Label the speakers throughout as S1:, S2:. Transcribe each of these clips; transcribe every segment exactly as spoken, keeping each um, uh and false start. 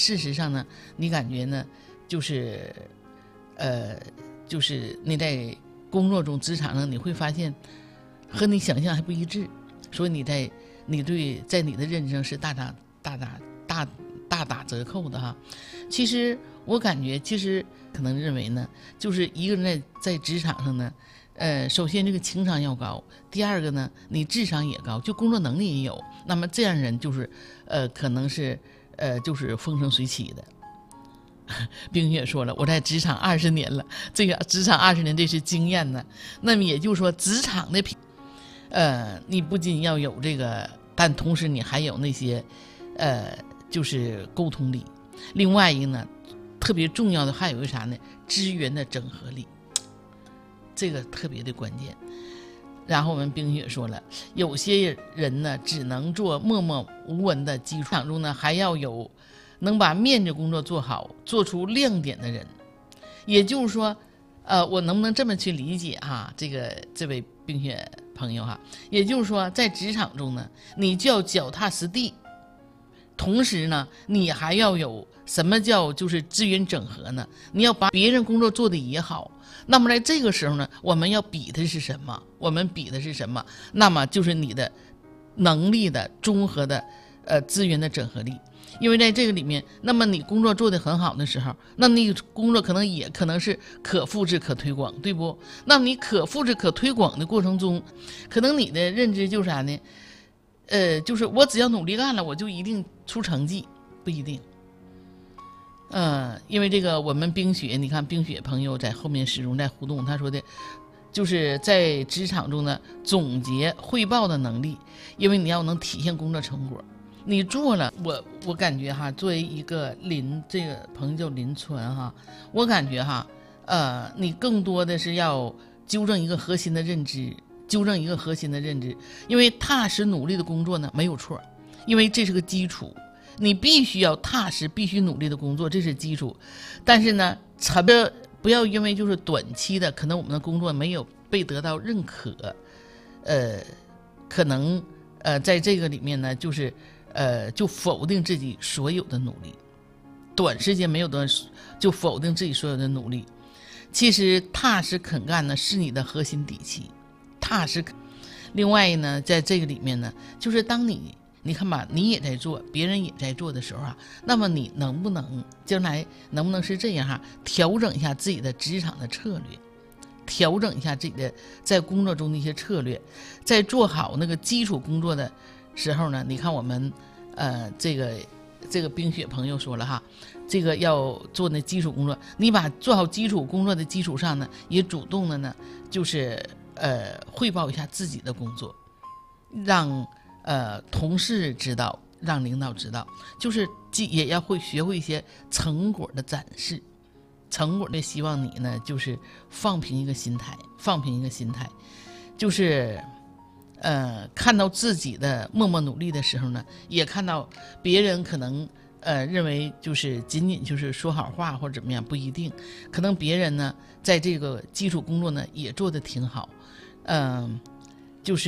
S1: 事实上呢，你感觉呢，就是呃，就是你在工作中、职场上，你会发现和你想象还不一致，所以你在你对在你的认知上是大打大打大大打折扣的哈。其实我感觉，其实可能认为呢，就是一个人在在职场上呢。呃，首先这个情商要高，第二个呢，你智商也高，就工作能力也有，那么这样人就是，呃，可能是，呃，就是风生水起的。冰雪说了，我在职场二十年了，这个职场二十年，这是经验呢。那么也就是说，职场的，呃，你不仅要有这个，但同时你还有那些，呃，就是沟通力。另外一个呢，特别重要的还有一个啥呢？资源的整合力。这个特别的关键。然后我们冰雪说了，有些人呢只能做默默无闻的基础场中呢，还要有能把面子工作做好，做出亮点的人。也就是说，呃，我能不能这么去理解哈？这个这位冰雪朋友哈，也就是说，在职场中呢，你就要脚踏实地，同时呢，你还要有什么叫就是资源整合呢？你要把别人工作做得也好。那么在这个时候呢，我们要比的是什么？我们比的是什么？那么就是你的能力的综合的呃资源的整合力。因为在这个里面，那么你工作做得很好的时候，那你工作可能也可能是可复制可推广，对不？那么你可复制可推广的过程中，可能你的认知就是啥呢？呃，就是我只要努力干了，我就一定出成绩，不一定。嗯，因为这个我们冰雪，你看冰雪朋友在后面始终在互动，他说的就是在职场中呢总结汇报的能力，因为你要能体现工作成果，你做了，我我感觉哈，作为一个林这个朋友叫林川哈，我感觉哈，呃，你更多的是要纠正一个核心的认知，纠正一个核心的认知，因为踏实努力的工作呢没有错，因为这是个基础。你必须要踏实，必须努力的工作，这是基础。但是呢，不要因为就是短期的，可能我们的工作没有被得到认可，呃，可能呃在这个里面呢，就是呃就否定自己所有的努力，短时间没有得就否定自己所有的努力。其实踏实肯干呢，是你的核心底气，踏实肯。另外呢，在这个里面呢，就是当你。你看吧，你也在做，别人也在做的时候啊，那么你能不能将来能不能是这样哈、啊，调整一下自己的职场的策略，调整一下自己的在工作中的一些策略，在做好那个基础工作的时候呢，你看我们呃这个这个冰雪朋友说了哈，这个要做那基础工作，你把做好基础工作的基础上呢，也主动的呢，就是呃汇报一下自己的工作，让。呃，同事知道，让领导知道，就是也要会学会一些成果的展示，成果的希望你呢，就是放平一个心态，放平一个心态，就是呃，看到自己的默默努力的时候呢，也看到别人可能呃认为就是仅仅就是说好话或者怎么样，不一定，可能别人呢在这个基础工作呢也做得挺好，嗯、呃，就是。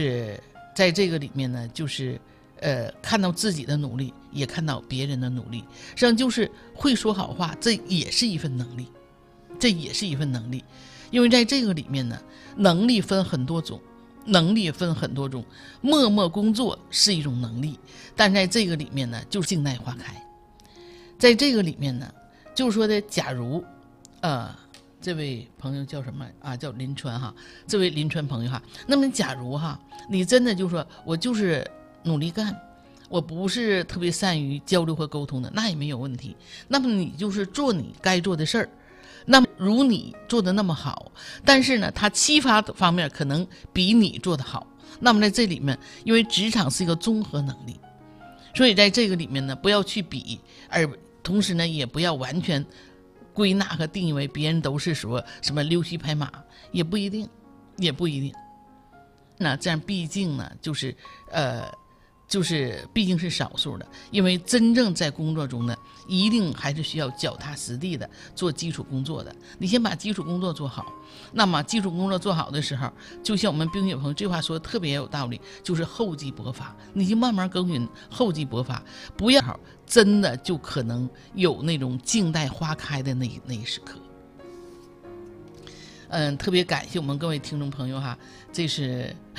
S1: 在这个里面呢，就是呃看到自己的努力，也看到别人的努力，实际上就是会说好话，这也是一份能力，这也是一份能力。因为在这个里面呢，能力分很多种，能力分很多种，默默工作是一种能力，但在这个里面呢，就是静待花开。在这个里面呢，就是说的，假如呃这位朋友叫什么啊？叫林川哈，这位林川朋友哈。那么假如哈，你真的就说我就是努力干，我不是特别善于交流和沟通的，那也没有问题。那么你就是做你该做的事儿，那么如你做的那么好，但是呢，他其他方面可能比你做的好。那么在这里面，因为职场是一个综合能力，所以在这个里面呢，不要去比，而同时呢，也不要完全。归纳和定义为别人都是说什么溜须拍马，也不一定，也不一定。那这样毕竟呢，就是呃，就是毕竟是少数的，因为真正在工作中呢， 一定还是需要脚踏实地的做基础工作的。你先把基础工作做好，那么基础工作做好的时候，就像我们冰雪朋友这话说的特别有道理，就是厚积薄发，你就慢慢耕耘，厚积薄发，不要真的就可能有那种静待花开的那那一时刻。嗯，特别感谢我们各位听众朋友哈，这是